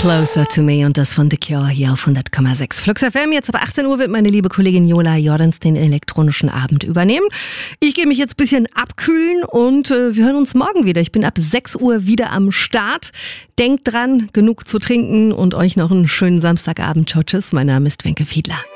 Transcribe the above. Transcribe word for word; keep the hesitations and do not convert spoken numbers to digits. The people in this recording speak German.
Closer to Me und das von The Cure hier auf hundert Komma sechs. Flux F M, jetzt ab achtzehn Uhr wird meine liebe Kollegin Jola Jordans den elektronischen Abend übernehmen. Ich gehe mich jetzt ein bisschen abkühlen und äh, wir hören uns morgen wieder. Ich bin ab sechs Uhr wieder am Start. Denkt dran, genug zu trinken und euch noch einen schönen Samstagabend. Ciao, tschüss, mein Name ist Wenke Fiedler.